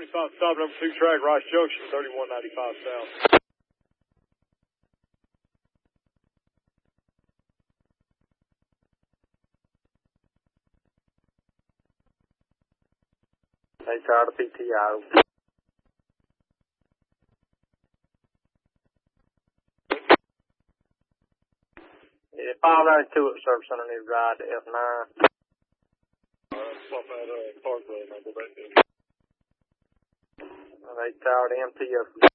25, stop number 2 track, Rice Junction, 3195 south. They tried to PTO. Yeah, 592 at Service Center needs ride to F9. Swap that Parkway and I'll go back there. They tried MTF.